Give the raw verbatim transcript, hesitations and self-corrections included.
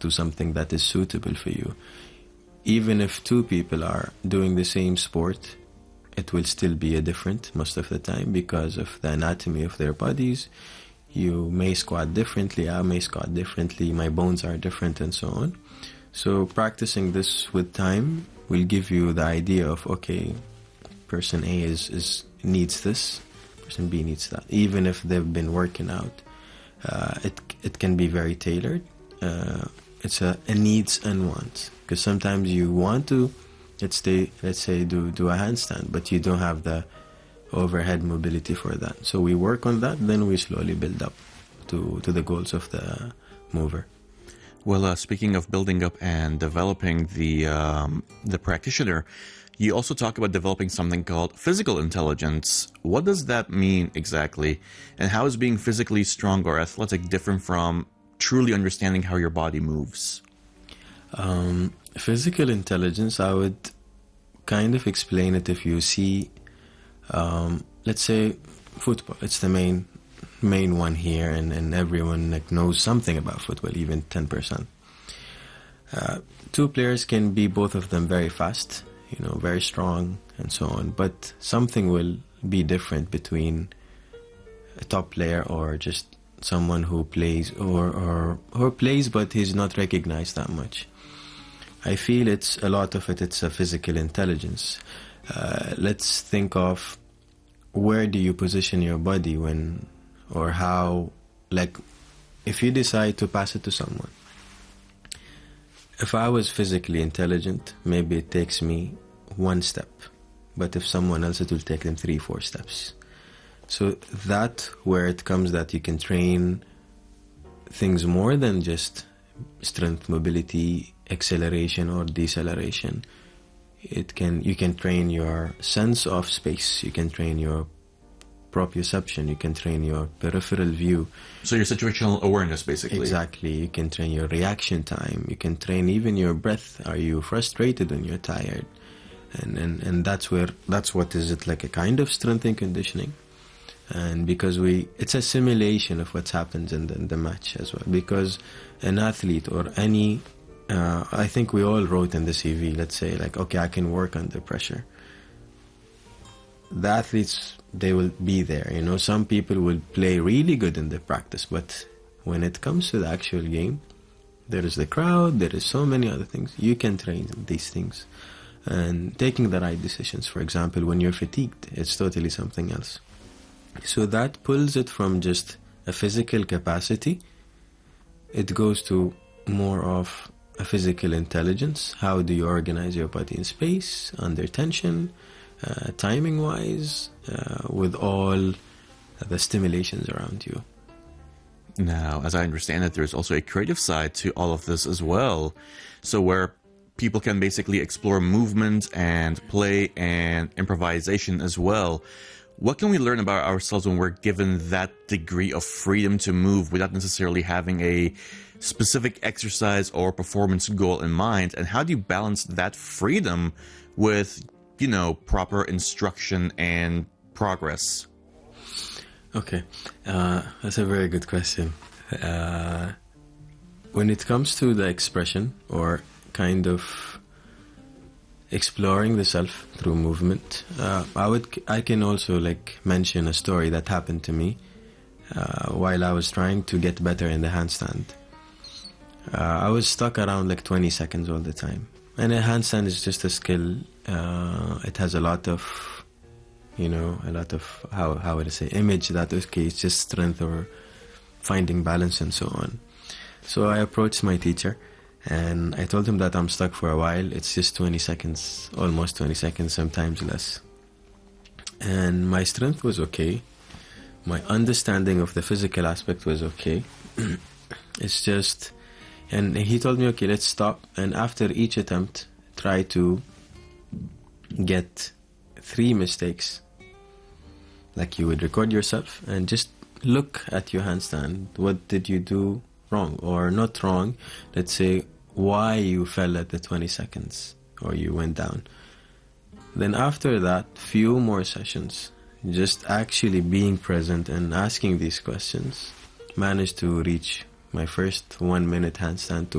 to something that is suitable for you. Even if two people are doing the same sport, it will still be a different most of the time because of the anatomy of their bodies. You may squat differently, I may squat differently, my bones are different, and so on. So practicing this with time will give you the idea of, okay, person A is, is needs this, person B needs that. Even if they've been working out, uh, it it can be very tailored. Uh, it's a, a needs and wants, because sometimes you want to, let's say, let's say do, do a handstand, but you don't have the overhead mobility for that. So we work on that, then we slowly build up to, to the goals of the mover. Well, uh, speaking of building up and developing the um, the practitioner, you also talk about developing something called physical intelligence. What does that mean exactly? And how is being physically strong or athletic different from truly understanding how your body moves? Um, physical intelligence, I would kind of explain it if you see, um, let's say, football. It's the main main one here, and, and everyone like knows something about football, even ten percent. Uh, two players can be, both of them, very fast, you know, very strong, and so on, but something will be different between a top player or just someone who plays or, or, or plays but he's not recognized that much. I feel it's a lot of it, it's a physical intelligence. Uh, let's think of where do you position your body when, or how, like, if you decide to pass it to someone. If I was physically intelligent, maybe it takes me one step, but if someone else, it will take them three, four steps. So that where it comes that you can train things more than just strength, mobility, acceleration or deceleration. It can, you can train your sense of space, you can train your proprioception, you can train your peripheral view. So your situational awareness, basically. Exactly. You can train your reaction time. You can train even your breath. Are you frustrated when you're tired? And and, and that's where, that's what is it, like a kind of strength and conditioning. And because we, it's a simulation of what happens in the, in the match as well. Because an athlete or any, uh, I think we all wrote in the C V, let's say, like, okay, I can work under pressure. The athletes, they will be there, you know. Some people will play really good in the practice, but when it comes to the actual game, there is the crowd, there is so many other things. You can train these things. And taking the right decisions, for example, when you're fatigued, it's totally something else. So that pulls it from just a physical capacity. It goes to more of a physical intelligence. How do you organize your body in space, under tension, uh, timing-wise, uh, with all the stimulations around you. Now, as I understand it, there's also a creative side to all of this as well. So where people can basically explore movement and play and improvisation as well. What can we learn about ourselves when we're given that degree of freedom to move without necessarily having a specific exercise or performance goal in mind? And how do you balance that freedom with, you know, proper instruction and progress? Okay, uh, that's a very good question. Uh, when it comes to the expression or kind of exploring the self through movement, uh, I would I can also like mention a story that happened to me uh, while I was trying to get better in the handstand. Uh, I was stuck around like twenty seconds all the time, and a handstand is just a skill. Uh, it has a lot of, you know, a lot of how how would I say image that okay, it's just strength or finding balance and so on. So I approached my teacher. And I told him that I'm stuck for a while. It's just twenty seconds, almost twenty seconds, sometimes less. And my strength was okay. My understanding of the physical aspect was okay. It's just, and he told me, okay, let's stop. And after each attempt, try to get three mistakes. Like you would record yourself and just look at your handstand. What did you do wrong or not wrong? Let's say why you fell at the twenty seconds or you went down. Then after that, few more sessions, just actually being present and asking these questions, managed to reach my first one minute handstand to